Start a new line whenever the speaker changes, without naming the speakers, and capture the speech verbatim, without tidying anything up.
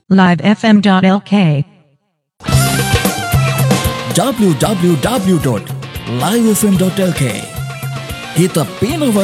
live f m dot l k
w w w dot live f m dot l k. Kita pinakawalan